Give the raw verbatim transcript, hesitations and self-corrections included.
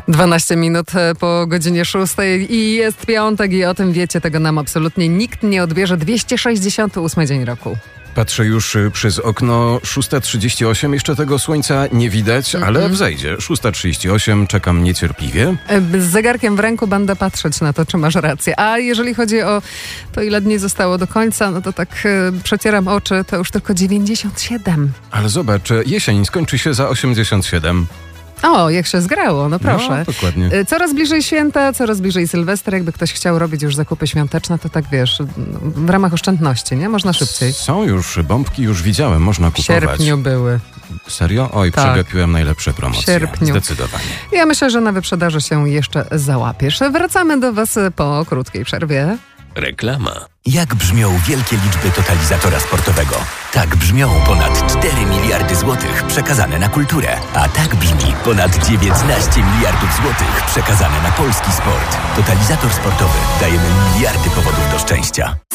dwanaście minut po godzinie szóstej i jest piątek i o tym wiecie, tego nam absolutnie nikt nie odbierze. dwieście sześćdziesiąty ósmy dzień roku. Patrzę już przez okno, szósta trzydzieści osiem, jeszcze tego słońca nie widać, mm-hmm. ale wzejdzie. szósta trzydzieści osiem, czekam niecierpliwie. Z zegarkiem w ręku będę patrzeć na to, czy masz rację. A jeżeli chodzi o to, ile dni zostało do końca, no to tak y, przecieram oczy, to już tylko dziewięćdziesiąt siedem. Ale zobacz, jesień skończy się za osiemdziesiąt siedem. O, jak się zgrało, no proszę. No, dokładnie. Coraz bliżej święta, coraz bliżej Sylwester. Jakby ktoś chciał robić już zakupy świąteczne, to tak wiesz, w ramach oszczędności, nie? Można szybciej. Są już bombki, już widziałem, można kupować. W sierpniu były. Serio? Oj, tak. Przegapiłem najlepsze promocje. W sierpniu. Zdecydowanie. Ja myślę, że na wyprzedaży się jeszcze załapiesz. Wracamy do was po krótkiej przerwie. Reklama. Jak brzmią wielkie liczby totalizatora sportowego? Tak brzmią ponad cztery miliardy złotych przekazane na kulturę. A tak brzmi ponad dziewiętnaście miliardów złotych przekazane na polski sport. Totalizator sportowy. Dajemy miliardy powodów do szczęścia.